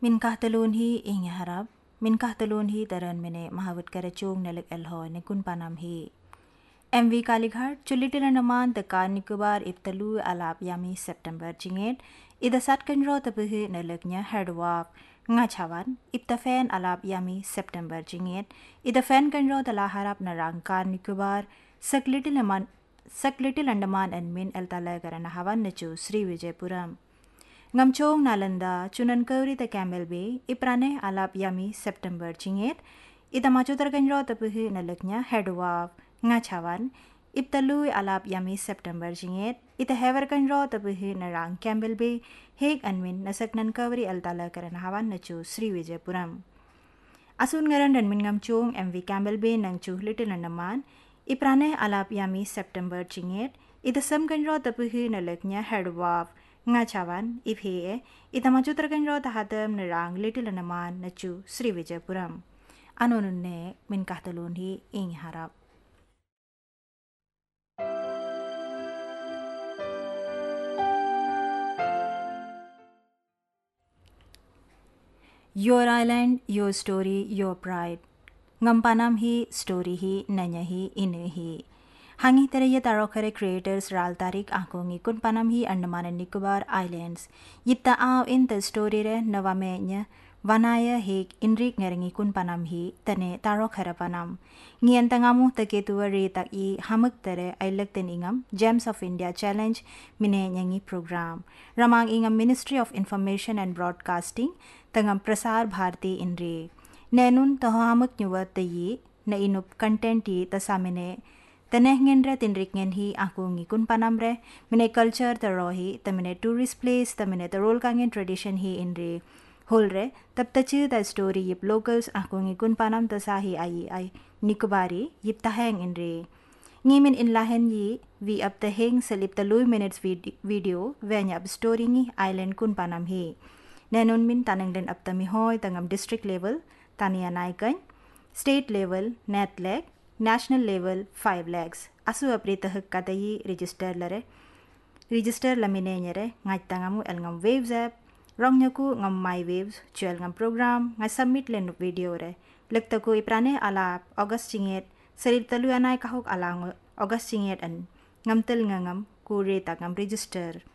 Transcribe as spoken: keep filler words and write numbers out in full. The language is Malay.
Minkah telun hi ing harap, minkah telun hi taran mene mahavut karachung nalik elhoy ne kun panam hi. M V Kalighat chulitila naman tekan Nicobar iptalu alap yami September jinget, ida satkan ro tapuhi naliknya herdwap ngachawan iptafen alap yami September jinget, ida fen kan ro talaharap na rangkan Nicobar saklitila naman saklitila naman and min eltala garanahawan na chu Sri Vijayapuram. Ngamchong Nalanda chunan kauri ta Camel Bay iprane alap yami September jinget ita machutar kanro tapuhi nalaknya headwaf ngachawan iptalui alap yami September jinget ita hever kanro tapuhi narang Camel Bay heg anmin nasaknan kauri altala karanahawan nachu Sri Vijayapuram. Asun ngaran dan min ngamchong M V Camel Bay nang chu little naman iprane alap yami September jinget ita sam kanro tapuhi nalaknya headwaf ngachawan ifhe itamachutar kanro tahatam narang little naman nachu Sri Vijayapuram. Anonunne min kahtalun hi ing harap. Your island, your story, your pride. Ngampanam hi story hi nanya hi ine hi. Hangi teraya tarokare creators ral tarik angkongi kun panam hi Andaman and Nicobar Islands. Yitta aw in the story re nawamenya vanaya hek inrik ngarangi kun panam hi tane tarokare panam. Ngian tangamu taketuwa re tak i hamuk tere ailak ten ingam Gems of India Challenge mine nyangi program. Ramang ingam Ministry of Information and Broadcasting tangam Prasar Bharati inre. Nenun taho hamuk nyuwa tayi na inup content yi tasamine taneh ngenre tinrik ngen hi aku ngikun panamre mine culture tarohi tamine tourist place tamine tarol kangen tradition hi inre holre tab tachi the story yip locals aku ngikun panam tasahi ai ai Nicobari yip taheng inre ngimin inlahen yi vi up taheng selip talui minutes video venya up story ngi island kun panam hi nenon min taneng den up tami hoy tangam district level tania naikan state level netleg national level five lakhs. Asu aprita hukatayi register lare. Register lamine nyere ngai tangamu el ngam waves app. Rong nyaku ngam my waves chuel ngam program ngai submit len video re. Lekta ko iprane ala August cinget. Serip talu anai kahok alang August cinget an. Ngam tel ngam ku re tak ngam register.